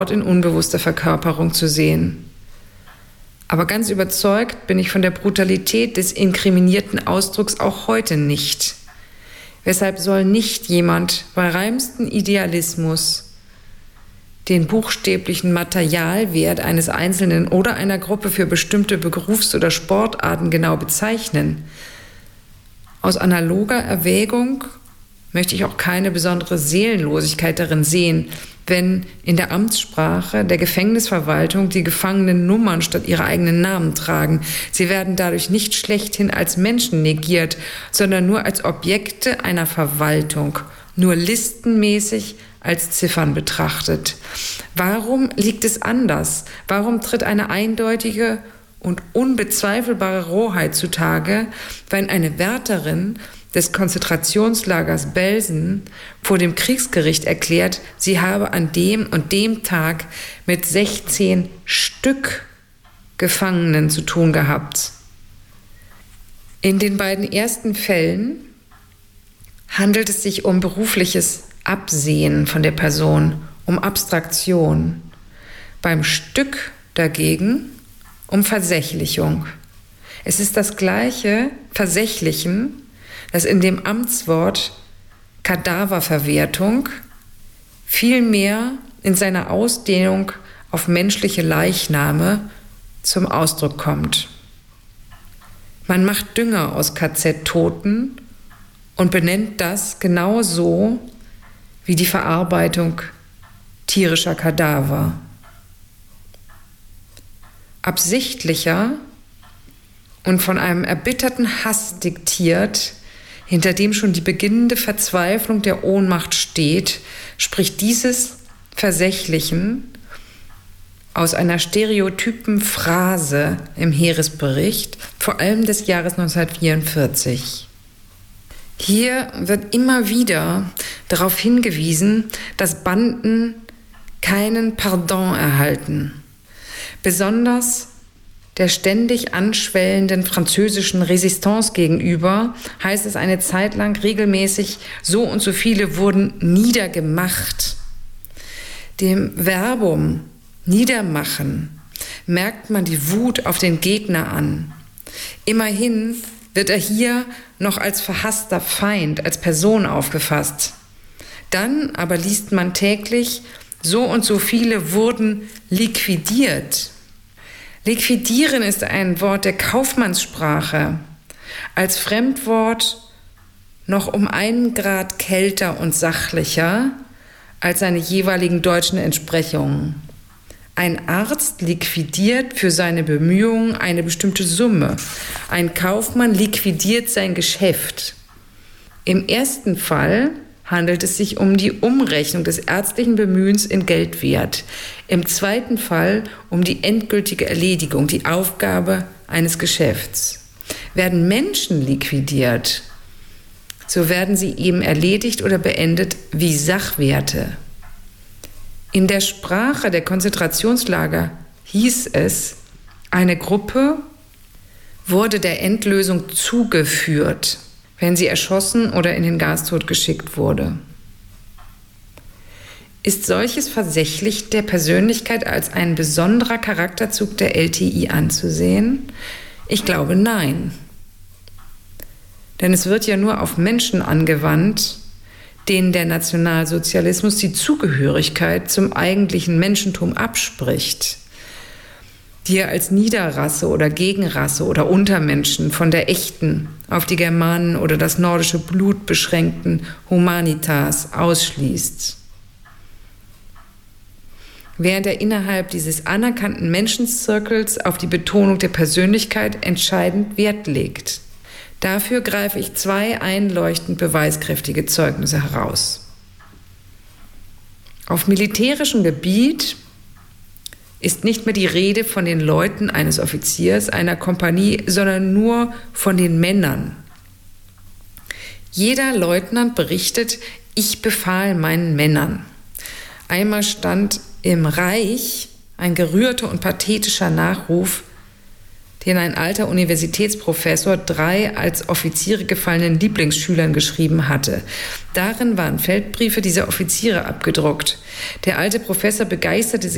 in unbewusster Verkörperung zu sehen. Aber ganz überzeugt bin ich von der Brutalität des inkriminierten Ausdrucks auch heute nicht. Weshalb soll nicht jemand bei reinstem Idealismus den buchstäblichen Materialwert eines Einzelnen oder einer Gruppe für bestimmte Berufs- oder Sportarten genau bezeichnen? Aus analoger Erwägung möchte ich auch keine besondere Seelenlosigkeit darin sehen, wenn in der Amtssprache der Gefängnisverwaltung die Gefangenen Nummern statt ihrer eigenen Namen tragen. Sie werden dadurch nicht schlechthin als Menschen negiert, sondern nur als Objekte einer Verwaltung, nur listenmäßig als Ziffern betrachtet. Warum liegt es anders? Warum tritt eine eindeutige und unbezweifelbare Rohheit zutage, wenn eine Wärterin des Konzentrationslagers Belsen vor dem Kriegsgericht erklärt, sie habe an dem und dem Tag mit 16 Stück Gefangenen zu tun gehabt? In den beiden ersten Fällen handelt es sich um berufliches Absehen von der Person, um Abstraktion. Beim Stück dagegen um Versächlichung. Es ist das gleiche Versächlichen, das in dem Amtswort Kadaververwertung vielmehr in seiner Ausdehnung auf menschliche Leichname zum Ausdruck kommt. Man macht Dünger aus KZ-Toten und benennt das genau so wie die Verarbeitung tierischer Kadaver. Absichtlicher und von einem erbitterten Hass diktiert, hinter dem schon die beginnende Verzweiflung der Ohnmacht steht, spricht dieses Versächlichen aus einer stereotypen Phrase im Heeresbericht, vor allem des Jahres 1944. Hier wird immer wieder darauf hingewiesen, dass Banden keinen Pardon erhalten. Besonders der ständig anschwellenden französischen Resistance gegenüber heißt es eine Zeit lang regelmäßig, so und so viele wurden niedergemacht. Dem Verbum niedermachen merkt man die Wut auf den Gegner an. Immerhin wird er hier noch als verhasster Feind, als Person aufgefasst. Dann aber liest man täglich, so und so viele wurden liquidiert. Liquidieren ist ein Wort der Kaufmannssprache, als Fremdwort noch um 1 Grad kälter und sachlicher als seine jeweiligen deutschen Entsprechungen. Ein Arzt liquidiert für seine Bemühungen eine bestimmte Summe. Ein Kaufmann liquidiert sein Geschäft. Im ersten Fall handelt es sich um die Umrechnung des ärztlichen Bemühens in Geldwert. Im zweiten Fall um die endgültige Erledigung, die Aufgabe eines Geschäfts. Werden Menschen liquidiert, so werden sie eben erledigt oder beendet wie Sachwerte. In der Sprache der Konzentrationslager hieß es, eine Gruppe wurde der Endlösung zugeführt, wenn sie erschossen oder in den Gastod geschickt wurde. Ist solches Versächlichen der Persönlichkeit als ein besonderer Charakterzug der LTI anzusehen? Ich glaube, nein. Denn es wird ja nur auf Menschen angewandt, denen der Nationalsozialismus die Zugehörigkeit zum eigentlichen Menschentum abspricht, die er als Niederrasse oder Gegenrasse oder Untermenschen von der echten, auf die Germanen oder das nordische Blut beschränkten Humanitas ausschließt. Während er innerhalb dieses anerkannten Menschenzirkels auf die Betonung der Persönlichkeit entscheidend Wert legt. Dafür greife ich 2 einleuchtend beweiskräftige Zeugnisse heraus. Auf militärischem Gebiet ist nicht mehr die Rede von den Leuten eines Offiziers, einer Kompanie, sondern nur von den Männern. Jeder Leutnant berichtet, ich befahl meinen Männern. Einmal stand im Reich ein gerührter und pathetischer Nachruf, den ein alter Universitätsprofessor 3 als Offiziere gefallenen Lieblingsschülern geschrieben hatte. Darin waren Feldbriefe dieser Offiziere abgedruckt. Der alte Professor begeisterte sich